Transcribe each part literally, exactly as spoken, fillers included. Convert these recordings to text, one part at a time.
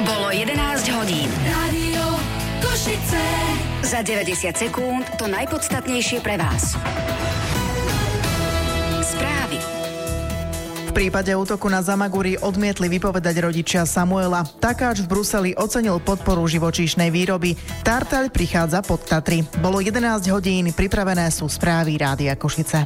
Bolo jedenásť hodín. Rádio Košice. Za deväťdesiat sekúnd to najpodstatnejšie pre vás. Správy. V prípade útoku na Zamaguri odmietli vypovedať rodičia Samuela. Takáč v Bruseli ocenil podporu živočíšnej výroby. Tartaľ prichádza pod Tatry. Bolo jedenásť hodín, pripravené sú správy Rádia Košice.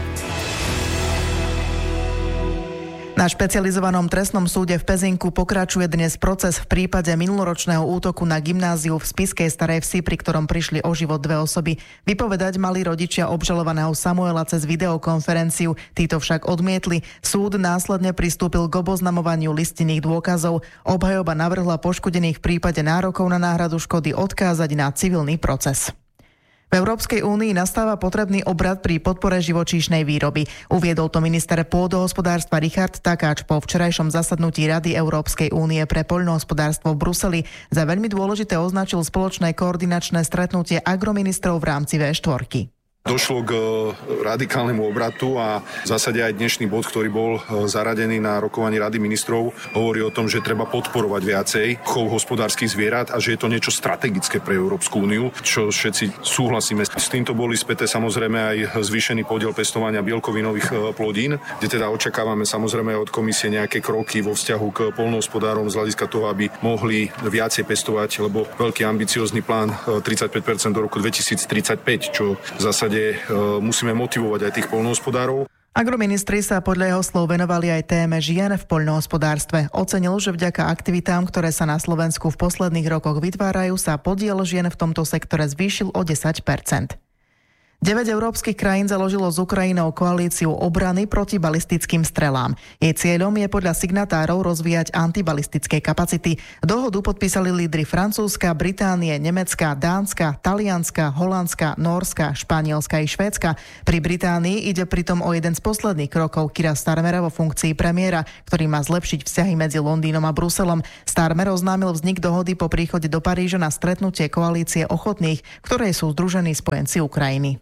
Na špecializovanom trestnom súde v Pezinku pokračuje dnes proces v prípade minuloročného útoku na gymnáziu v Spišskej Starej Vsi, pri ktorom prišli o život dve osoby. Vypovedať mali rodičia obžalovaného Samuela cez videokonferenciu, títo však odmietli. Súd následne pristúpil k oboznamovaniu listinných dôkazov. Obhajoba navrhla poškodených v prípade nárokov na náhradu škody odkázať na civilný proces. V Európskej únii nastáva potrebný obrad pri podpore živočíšnej výroby. Uviedol to minister pôdohospodárstva Richard Takáč po včerajšom zasadnutí Rady Európskej únie pre poľnohospodárstvo v Bruseli. Za veľmi dôležité označil spoločné koordinačné stretnutie agroministrov v rámci vé štyri. Došlo k radikálnemu obratu a v zásade aj dnešný bod, ktorý bol zaradený na rokovanie Rady ministrov, hovorí o tom, že treba podporovať viacej chov hospodárskych zvierat a že je to niečo strategické pre Európsku úniu, čo všetci súhlasíme. S týmto boli späté samozrejme aj zvýšený podiel pestovania bielkovinových plodín, kde teda očakávame samozrejme od komisie nejaké kroky vo vzťahu k poľnohospodárom z hľadiska toho, aby mohli viacej pestovať, lebo veľký ambiciózny plán tridsaťpäť percent do roku dvetisíctridsaťpäť, čo v zásade musíme motivovať aj tých poľnohospodárov. Agroministri sa podľa jeho slov venovali aj téme žien v poľnohospodárstve. Ocenil, že vďaka aktivitám, ktoré sa na Slovensku v posledných rokoch vytvárajú, sa podiel žien v tomto sektore zvýšil o desať percent. Deväť európskych krajín založilo s Ukrajinou koalíciu obrany proti balistickým strelám. Jej cieľom je podľa signatárov rozvíjať antibalistické kapacity. Dohodu podpísali lídri Francúzska, Británie, Nemecka, Dánska, Talianska, Holandska, Nórska, Španielska i Švédska. Pri Británii ide pritom o jeden z posledných krokov Keira Starmera vo funkcii premiéra, ktorý má zlepšiť vzťahy medzi Londýnom a Bruselom. Starmer oznámil vznik dohody po príchode do Paríža na stretnutie koalície ochotných, ktorej sú združení spojenci Ukrajiny.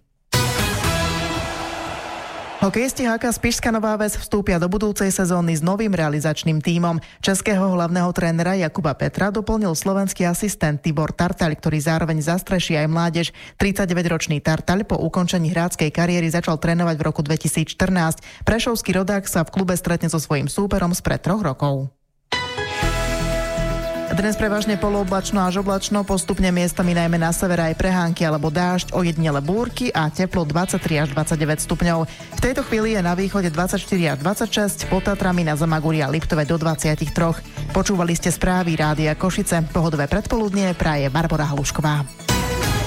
Hokejisti há ká Spišská Nová Ves vstúpia do budúcej sezóny s novým realizačným tímom. Českého hlavného trénera Jakuba Petra doplnil slovenský asistent Tibor Tartaľ, ktorý zároveň zastreší aj mládež. tridsaťdeväťročný Tartaľ po ukončení hráckej kariéry začal trénovať v roku dvetisícštrnásť. Prešovský rodák sa v klube stretne so svojím súperom spred troch rokov. Dnes prevažne polooblačno až oblačno, postupne miestami najmä na severe aj prehánky alebo dážď, ojedinele búrky a teplo dvadsaťtri až dvadsaťdeväť stupňov. V tejto chvíli je na východe dvadsaťštyri až dvadsaťšesť, pod Tatrami na Zamaguri a Liptove do dvadsaťtri. Počúvali ste správy Rádia Košice. Pohodové predpoludnie praje Barbora Halušková.